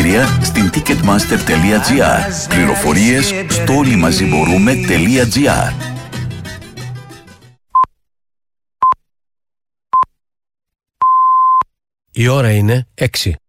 εισιτήρια στην ticketmaster.gr. Πληροφορίες στο όλοιμαζιμπορούμε.gr. Η ώρα είναι 6.